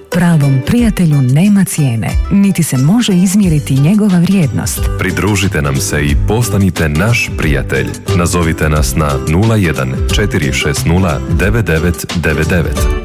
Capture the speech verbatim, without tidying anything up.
Pravom prijatelju nema cijene, niti se može izmjeriti njegova vrijednost. Pridružite nam se i postanite naš prijatelj. Nazovite nas na nula jedan četiri šest nula devet devet devet devet.